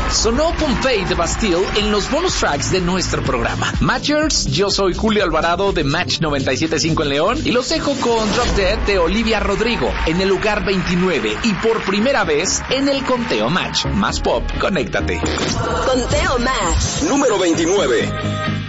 Sonó Pompeii de Bastille en los bonus tracks de nuestro programa. Matchers, yo soy Julio Alvarado de Match 97.5 en León y los dejo con Drop Dead de Olivia Rodrigo en el lugar 29 y por primera vez en el conteo Match. Más pop, conéctate. Conteo Match. Número 29.